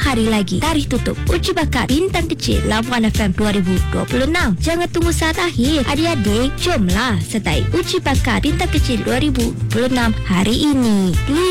hari lagi tarikh tutup uji bakat Bintang Kecil Labuan FM 2026. Jangan tunggu saat akhir. Adik-adik, jomlah sertai uji bakat Bintang Kecil 2026 hari ini.